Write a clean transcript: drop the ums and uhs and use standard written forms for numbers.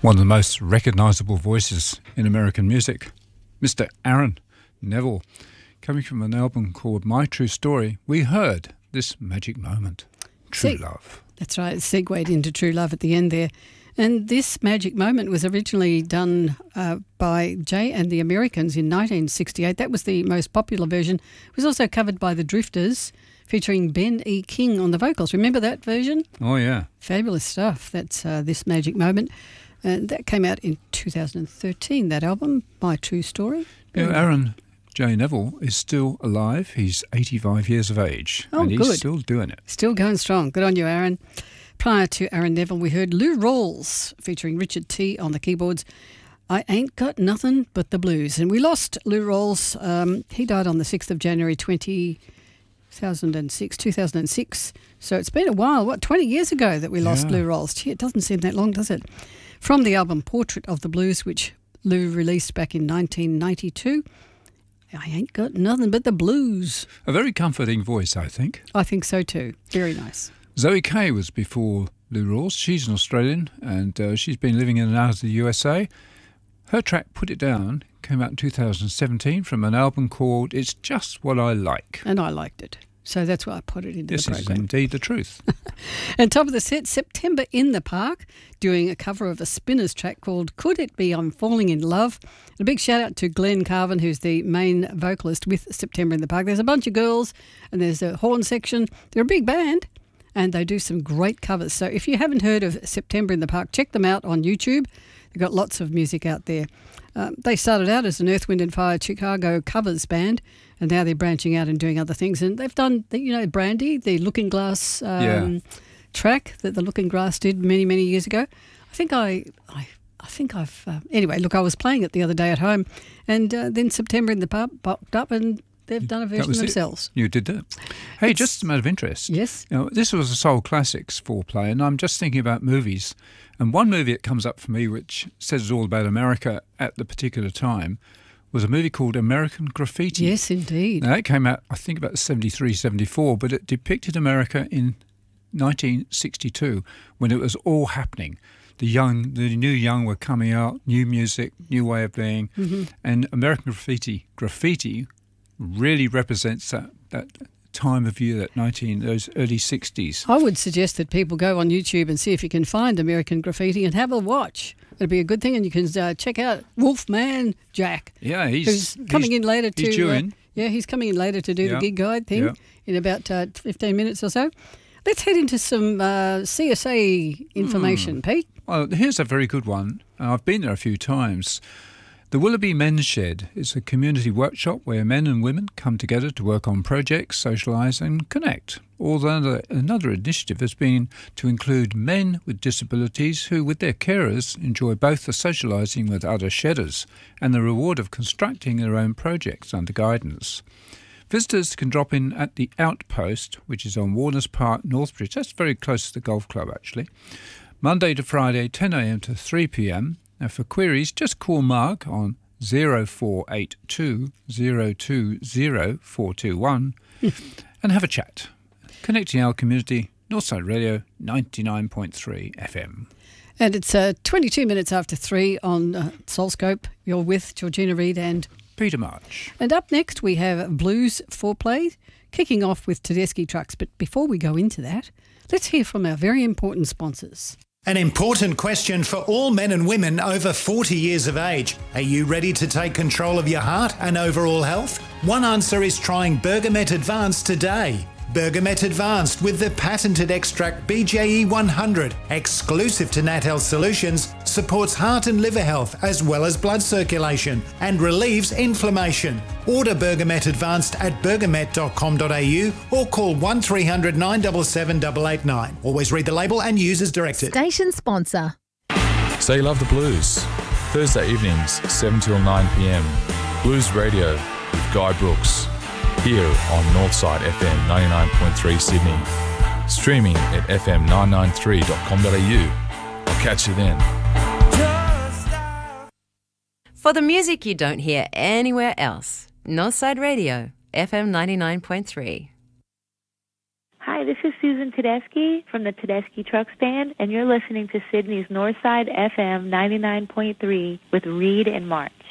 One of the most recognisable voices in American music, Mr. Aaron Neville. Coming from an album called My True Story, we heard This Magic Moment, True Love. That's right, it segued into True Love at the end there. And This Magic Moment was originally done by Jay and the Americans in 1968. That was the most popular version. It was also covered by the Drifters, featuring Ben E. King on the vocals. Remember that version? Oh, yeah. Fabulous stuff. That's This Magic Moment. And that came out in 2013, that album, My True Story. Yeah, Aaron J. Neville is still alive. He's 85 years of age. Oh, and he's good. still doing it. Still going strong. Good on you, Aaron. Prior to Aaron Neville, we heard Lou Rawls featuring Richard T. on the keyboards. I Ain't Got Nothing But the Blues. And we lost Lou Rawls. He died on the 6th of January 2006. So it's been a while. 20 years ago that we lost Lou Rawls. Gee, it doesn't seem that long, does it? From the album Portrait of the Blues, which Lou released back in 1992. I Ain't Got Nothing But the Blues. A very comforting voice, I think. I think so too. Very nice. Zoe Kay was before Lou Rawls. She's an Australian and she's been living in and out of the USA. Her track Put It Down came out in 2017 from an album called It's Just What I Like. And I liked it. So that's why I put it into the program. This is indeed the truth. And top of the set, September in the Park, doing a cover of a Spinners track called Could It Be I'm Falling in Love. And a big shout out to Glenn Carvin, who's the main vocalist with September in the Park. There's a bunch of girls and there's a horn section. They're a big band and they do some great covers. So if you haven't heard of September in the Park, check them out on YouTube. They've got lots of music out there. They started out as an Earth, Wind and Fire Chicago covers band, and now they're branching out and doing other things. And they've done, Brandy, the Looking Glass track that the Looking Glass did many, many years ago. I was playing it the other day at home, and then September in the Pub popped up, and they've done a version themselves. You did that. Hey, just a matter of interest. Yes. This was a Soul Classics foreplay, and I'm just thinking about movies. And one movie that comes up for me, which says all about America at the particular time, was a movie called American Graffiti. Yes, indeed. Now, that came out, I think, about 73, 74, but it depicted America in 1962 when it was all happening. The new young were coming out, new music, new way of being, and American Graffiti really represents that time of year, those early 60s. I would suggest that people go on YouTube and see if you can find American Graffiti and have a watch. It'd be a good thing, and you can check out Wolfman Jack. Yeah, he's coming in later to. He's due in. He's coming in later to do the gig guide thing in about 15 minutes or so. Let's head into some CSA information, Pete. Well, here's a very good one. I've been there a few times. The Willoughby Men's Shed is a community workshop where men and women come together to work on projects, socialise and connect. Although another initiative has been to include men with disabilities who, with their carers, enjoy both the socialising with other shedders and the reward of constructing their own projects under guidance. Visitors can drop in at the Outpost, which is on Warners Park, Northbridge. That's very close to the golf club, actually. Monday to Friday, 10 a.m. to 3 p.m. Now, for queries, just call Mark on 0482 020 421 and have a chat. Connecting our community, Northside Radio 99.3 FM. And it's 22 minutes after 3 on Soulscope. You're with Georgina Reid and Peter March. And up next we have Blues Foreplay, kicking off with Tedeschi Trucks. But before we go into that, let's hear from our very important sponsors. An important question for all men and women over 40 years of age. Are you ready to take control of your heart and overall health? One answer is trying Bergamet Advanced today. Bergamet Advanced with the patented extract BJE 100, exclusive to Nat Health Solutions, supports heart and liver health as well as blood circulation and relieves inflammation. Order Bergamet Advanced at bergamet.com.au or call 1300 977 889. Always read the label and use as directed. Station sponsor. So you love the blues. Thursday evenings, 7 till 9 p.m. Blues Radio with Guy Brooks. Here on Northside FM 99.3 Sydney. Streaming at fm993.com.au. I'll catch you then. For the music you don't hear anywhere else, Northside Radio, FM 99.3. Hi, this is Susan Tedeschi from the Tedeschi Trucks Band, and you're listening to Sydney's Northside FM 99.3 with Reed and March.